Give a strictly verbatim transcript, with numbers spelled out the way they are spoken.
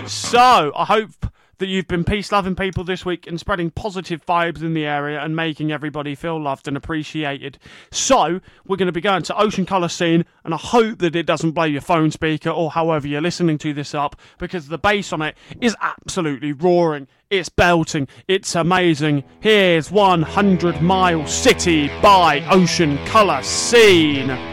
So, I hope that you've been peace-loving people this week and spreading positive vibes in the area and making everybody feel loved and appreciated. So, we're going to be going to Ocean Colour Scene, and I hope that it doesn't blow your phone speaker or however you're listening to this up, because the bass on it is absolutely roaring. It's belting. It's amazing. Here's one hundred Mile City by Ocean Colour Scene.